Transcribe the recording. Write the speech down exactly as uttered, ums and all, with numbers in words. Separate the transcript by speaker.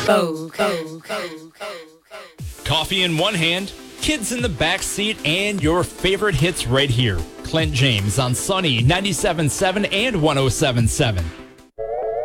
Speaker 1: Go, go, go.
Speaker 2: Coffee in one hand, kids in the back seat, and your favorite hits right here. Clint James on Sunny ninety-seven point seven and one oh seven point seven.